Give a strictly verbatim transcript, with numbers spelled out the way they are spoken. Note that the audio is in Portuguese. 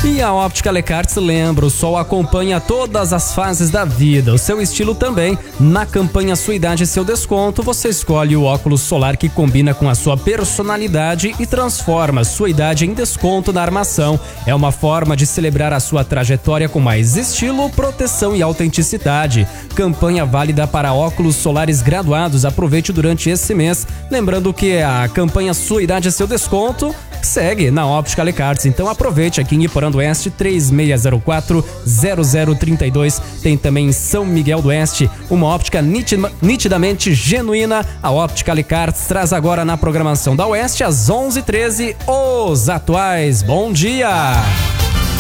E a Óptica Lecarts lembra, o sol acompanha todas as fases da vida, o seu estilo também. Na campanha Sua Idade e Seu Desconto, você escolhe o óculos solar que combina com a sua personalidade e transforma sua idade em desconto na armação. É uma forma de celebrar a sua trajetória com mais estilo, proteção e autenticidade. Campanha válida para óculos solares graduados. Aproveite durante esse mês. Lembrando que a campanha Sua Idade e Seu Desconto segue na Óptica Lecarts, então aproveite aqui em Iporã do Oeste, três seis zero quatro, zero zero três dois. Tem também em São Miguel do Oeste uma óptica nitid- nitidamente genuína. A Óptica Lecarts traz agora na programação da Oeste às onze e treze os atuais. Bom dia!